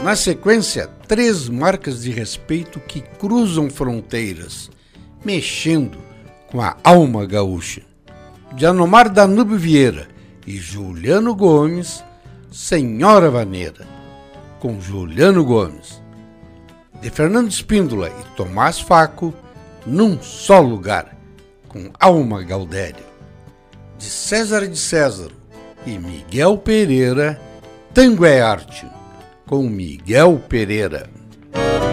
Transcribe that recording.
Na sequência, 3 marcas de respeito que cruzam fronteiras, mexendo com a alma gaúcha. De Anomar Danúbio Vieira e Juliano Gomes, Senhora Vaneira, com Juliano Gomes. De Fernando Espíndola e Tomás Faco, Num Só Lugar, com Alma Gaudério. De César de César e Miguel Pereira, Tango é Arte, com Miguel Pereira.